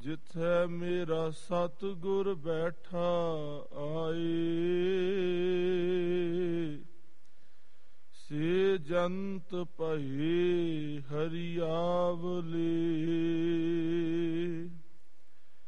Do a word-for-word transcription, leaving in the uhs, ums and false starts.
ਜਿਥੈ ਮੇਰਾ ਸਤਿਗੁਰ ਬੈਠਾ ਆਏ। ਸੇ ਜੰਤ ਭਏ ਹਰੀ